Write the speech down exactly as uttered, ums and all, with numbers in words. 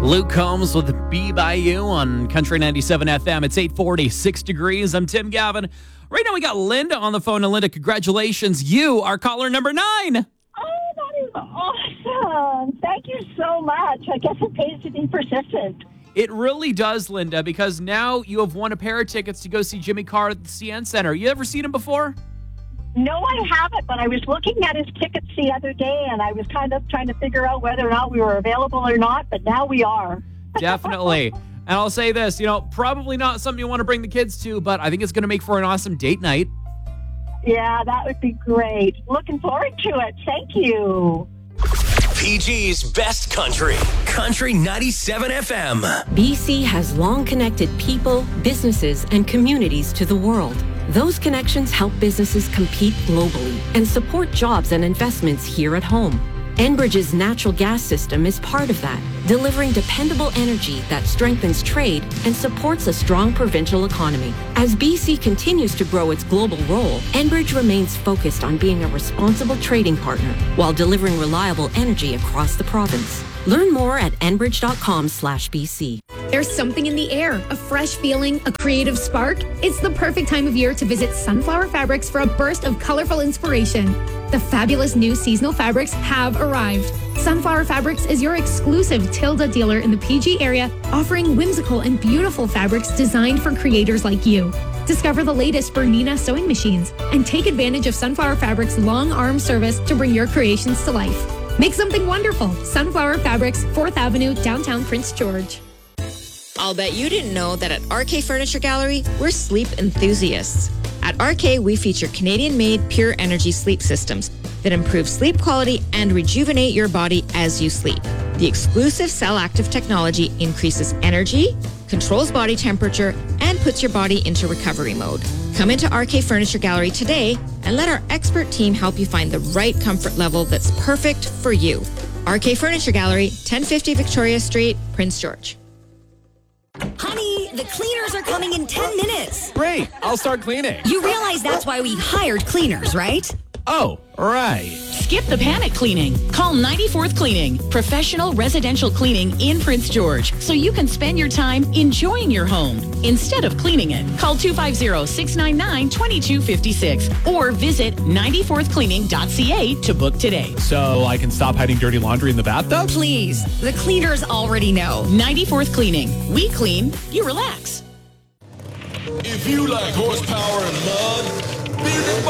Luke Combs with Be By You on Country ninety-seven F M. It's eight forty-six degrees. I'm Tim Gavin. Right now we got Linda on the phone. And Linda, congratulations. You are caller number nine. Oh, that is awesome. Thank you so much. I guess it pays to be persistent. It really does, Linda, because now you have won a pair of tickets to go see Jimmy Carr at the C N Center. You ever seen him before? No, I haven't, but I was looking at his tickets the other day, and I was kind of trying to figure out whether or not we were available or not, but now we are. Definitely. And I'll say this, you know, probably not something you want to bring the kids to, but I think it's going to make for an awesome date night. Yeah, that would be great. Looking forward to it. Thank you. P G's Best Country, Country ninety-seven F M. B C has long connected people, businesses, and communities to the world. Those connections help businesses compete globally and support jobs and investments here at home. Enbridge's natural gas system is part of that, delivering dependable energy that strengthens trade and supports a strong provincial economy. As B C continues to grow its global role, Enbridge remains focused on being a responsible trading partner while delivering reliable energy across the province. Learn more at enbridge.com slash BC. There's something in the air, a fresh feeling, a creative spark. It's the perfect time of year to visit Sunflower Fabrics for a burst of colorful inspiration. The fabulous new seasonal fabrics have arrived. Sunflower Fabrics is your exclusive Tilda dealer in the P G area, offering whimsical and beautiful fabrics designed for creators like you. Discover the latest Bernina sewing machines and take advantage of Sunflower Fabrics' long arm service to bring your creations to life. Make something wonderful. Sunflower Fabrics, fourth Avenue, downtown Prince George. I'll bet you didn't know that at R K Furniture Gallery, we're sleep enthusiasts. At R K, we feature Canadian-made pure energy sleep systems that improve sleep quality and rejuvenate your body as you sleep. The exclusive Cell Active technology increases energy, controls body temperature, and puts your body into recovery mode. Come into R K Furniture Gallery today and let our expert team help you find the right comfort level that's perfect for you. R K Furniture Gallery, ten fifty Victoria Street, Prince George. Honey, the cleaners are coming in ten minutes. Great, I'll start cleaning. You realize that's why we hired cleaners, right? Oh, right. Skip the panic cleaning. Call ninety-fourth Cleaning, professional residential cleaning in Prince George, so you can spend your time enjoying your home instead of cleaning it. Call two five zero, six nine nine, two two five six or visit ninety-fourth cleaning dot c a to book today. So I can stop hiding dirty laundry in the bathtub? Please, the cleaners already know. ninety-fourth Cleaning. We clean, you relax. If you like horsepower and mud, bearded